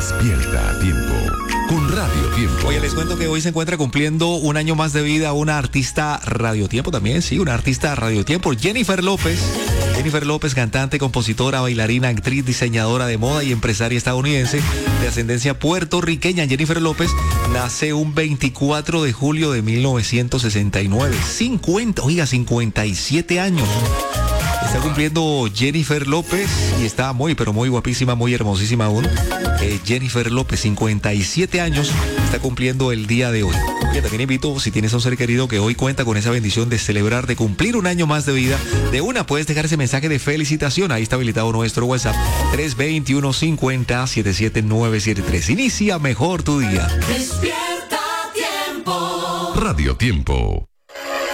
Despierta a tiempo con Radio Tiempo. Oye, les cuento que hoy se encuentra cumpliendo un año más de vida una artista Radio Tiempo también, sí, una artista Radio Tiempo, Jennifer López. Jennifer López, cantante, compositora, bailarina, actriz, diseñadora de moda y empresaria estadounidense de ascendencia puertorriqueña. Jennifer López nace un 24 de julio de 1969. 57 años. Está cumpliendo Jennifer López y está muy, pero muy guapísima, muy hermosísima aún. Jennifer López, 57 años, está cumpliendo el día de hoy. Oye, también invito, si tienes a un ser querido que hoy cuenta con esa bendición de celebrar, de cumplir un año más de vida, de una puedes dejar ese mensaje de felicitación. Ahí está habilitado nuestro WhatsApp, 321-50-77973. Inicia mejor tu día. Despierta Tiempo. Radio Tiempo.